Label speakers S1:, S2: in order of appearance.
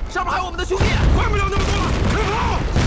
S1: 上面还有我们的兄弟，
S2: 管不了那么多了，快跑！